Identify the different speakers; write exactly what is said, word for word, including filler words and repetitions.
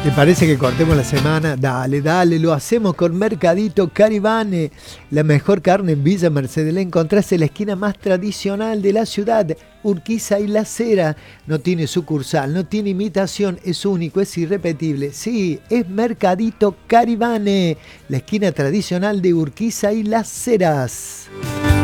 Speaker 1: ¿Te parece que cortemos la semana? Dale, dale, lo hacemos con Mercadito Caribane. La mejor carne en Villa Mercedes la encontrás en la esquina más tradicional de la ciudad, Urquiza y Las Heras. No tiene sucursal, no tiene imitación, es único, es irrepetible. Sí, es Mercadito Caribane, la esquina tradicional de Urquiza y Las Heras.